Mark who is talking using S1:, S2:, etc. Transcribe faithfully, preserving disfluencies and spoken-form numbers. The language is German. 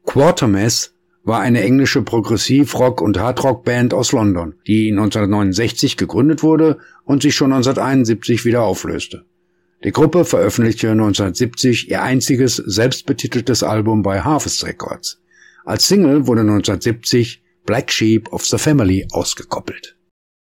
S1: Quatermass war eine englische Progressiv-Rock- und Hardrock-Band aus London, die neunzehnhundertneunundsechzig gegründet wurde und sich schon neunzehnhunderteinundsiebzig wieder auflöste. Die Gruppe veröffentlichte neunzehnhundertsiebzig ihr einziges selbstbetiteltes Album bei Harvest Records. Als Single wurde neunzehnhundertsiebzig Black Sheep of the Family ausgekoppelt.